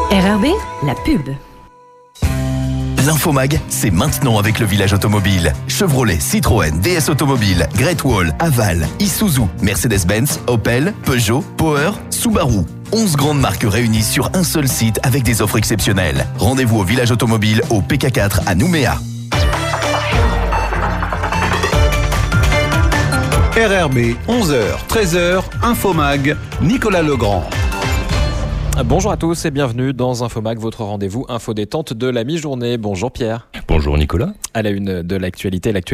RRB, la pub. L'Infomag, c'est maintenant avec le village automobile. Chevrolet, Citroën, DS Automobile, Great Wall, Haval, Isuzu, Mercedes-Benz, Opel, Peugeot, Power, Subaru. 11 grandes marques réunies sur un seul site avec des offres exceptionnelles. Rendez-vous au village automobile au PK4 à Nouméa. RRB, 11h, 13h, Infomag, Nicolas Legrand. Bonjour à tous et bienvenue dans Infomag, votre rendez-vous info détente de la mi-journée. Bonjour Pierre. Bonjour Nicolas. À la une de l'actualité